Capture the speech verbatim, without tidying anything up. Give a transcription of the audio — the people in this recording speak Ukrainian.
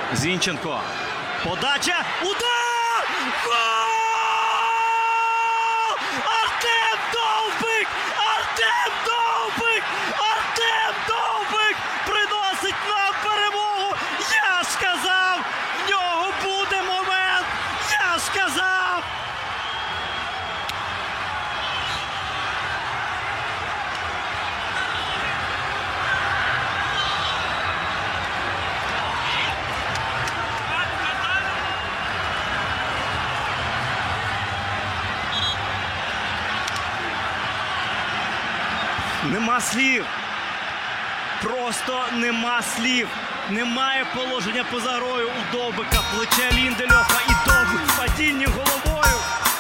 Зінченко. Подача. Удар! Гол! Артем Довбик! Артем Довбик! Артем Довбик приносить нам перемогу! Я ж казав! В нього буде момент! Я ж казав! Нема слів. Просто нема слів. Немає положення поза грою у Довбика. Плече Ліндельофа і Довбик в падінні головою.